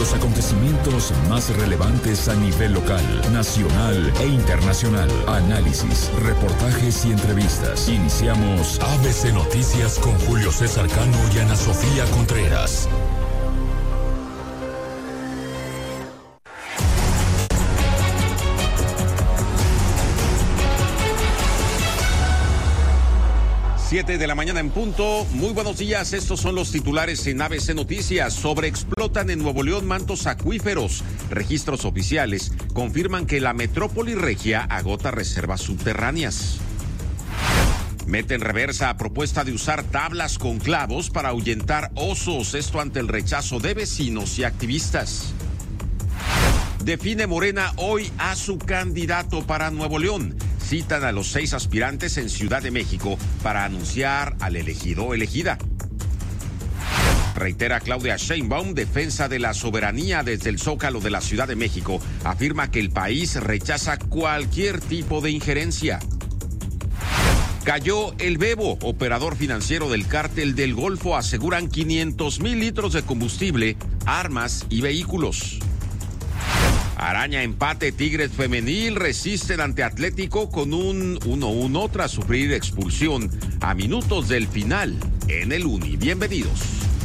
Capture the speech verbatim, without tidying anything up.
Los acontecimientos más relevantes a nivel local, nacional e internacional. Análisis, reportajes y entrevistas. Iniciamos A B C Noticias con Julio César Cano y Ana Sofía Contreras. Siete de la mañana en punto. Muy buenos días. Estos son los titulares en A B C Noticias. Sobreexplotan en Nuevo León mantos acuíferos. Registros oficiales confirman que la metrópoli regia agota reservas subterráneas. Mete en reversa a propuesta de usar tablas con clavos para ahuyentar osos. Esto ante el rechazo de vecinos y activistas. Define Morena hoy a su candidato para Nuevo León. Citan a los seis aspirantes en Ciudad de México para anunciar al elegido o elegida. Reitera Claudia Sheinbaum defensa de la soberanía desde el Zócalo de la Ciudad de México. Afirma que el país rechaza cualquier tipo de injerencia. Cayó el Bebo, operador financiero del cártel del Golfo. Aseguran quinientos mil litros de combustible, armas y vehículos. Araña empate, Tigres femenil resisten ante Atlético con un uno uno tras sufrir expulsión a minutos del final en el Uni. Bienvenidos.